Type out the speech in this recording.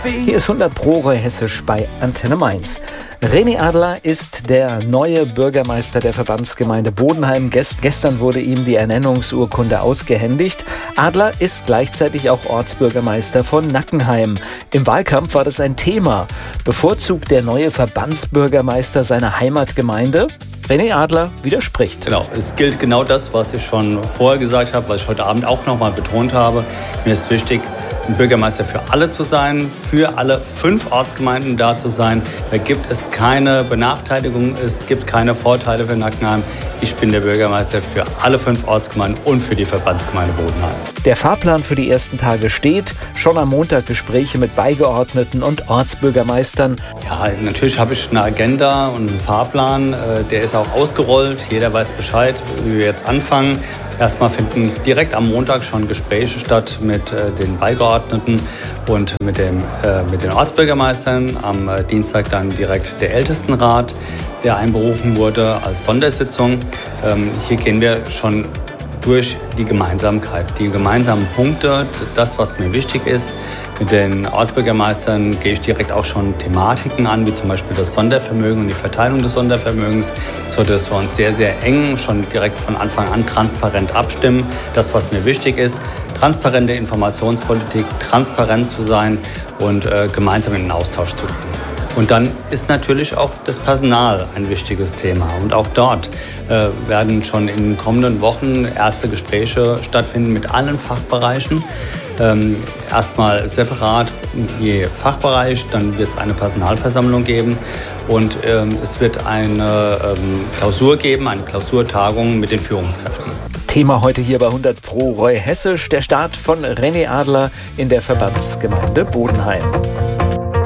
Hier ist 100 Pro Hessisch bei Antenne Mainz. René Adler ist der neue Bürgermeister der Verbandsgemeinde Bodenheim. Gestern wurde ihm die Ernennungsurkunde ausgehändigt. Adler ist gleichzeitig auch Ortsbürgermeister von Nackenheim. Im Wahlkampf war das ein Thema. Bevorzugt der neue Verbandsbürgermeister seine Heimatgemeinde? René Adler widerspricht. Genau, es gilt genau das, was ich schon vorher gesagt habe, was ich heute Abend auch nochmal betont habe. Mir ist wichtig, ein Bürgermeister für alle zu sein, für alle 5 Ortsgemeinden da zu sein. Da gibt es keine Benachteiligung, es gibt keine Vorteile für Nackenheim. Ich bin der Bürgermeister für alle 5 Ortsgemeinden und für die Verbandsgemeinde Bodenheim. Der Fahrplan für die ersten Tage steht. Schon am Montag Gespräche mit Beigeordneten und Ortsbürgermeistern. Ja, natürlich habe ich eine Agenda und einen Fahrplan. Der ist auch ausgerollt. Jeder weiß Bescheid, wie wir jetzt anfangen. Erstmal finden direkt am Montag schon Gespräche statt mit den Beigeordneten und mit den Ortsbürgermeistern. Am Dienstag dann direkt der Ältestenrat, der einberufen wurde als Sondersitzung. Hier gehen wir schon durch die Gemeinsamkeit, die gemeinsamen Punkte, das, was mir wichtig ist. Mit den Ortsbürgermeistern gehe ich direkt auch schon Thematiken an, wie zum Beispiel das Sondervermögen und die Verteilung des Sondervermögens, sodass wir uns sehr, sehr eng schon direkt von Anfang an transparent abstimmen. Das, was mir wichtig ist, transparente Informationspolitik, transparent zu sein und gemeinsam in den Austausch zu gehen. Und dann ist natürlich auch das Personal ein wichtiges Thema. Und auch dort werden schon in den kommenden Wochen erste Gespräche stattfinden mit allen Fachbereichen. Erstmal separat je Fachbereich, dann wird es eine Personalversammlung geben und es wird eine Klausur geben, eine Klausurtagung mit den Führungskräften. Thema heute hier bei 100 Pro Hessisch, der Start von René Adler in der Verbandsgemeinde Bodenheim.